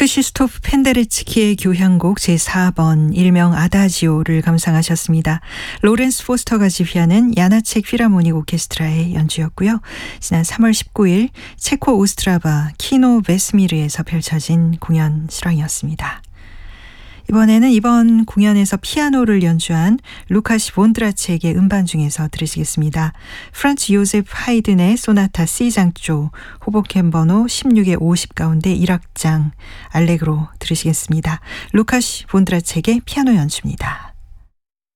크시스토프 펜데르츠키의 교향곡 제4번 일명 아다지오를 감상하셨습니다. 로렌스 포스터가 지휘하는 야나책 필하모닉 오케스트라의 연주였고요. 지난 3월 19일 체코 오스트라바 키노 베스미르에서 펼쳐진 공연 실황이었습니다. 이번에는 이번 공연에서 피아노를 연주한 루카시 본드라체의 음반 중에서 들으시겠습니다. 프란츠 요세프 하이든의 소나타 C장조 호보켄 번호 16의 50 가운데 1악장 알레그로 들으시겠습니다. 루카시 본드라체의 피아노 연주입니다.